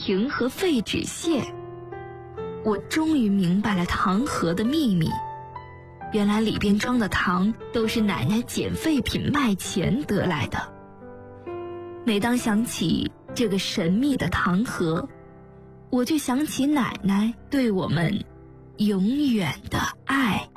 亭和废纸屑。我终于明白了糖盒的秘密，原来里边装的糖都是奶奶捡废品卖钱得来的。每当想起这个神秘的糖盒，我就想起奶奶对我们永远的爱。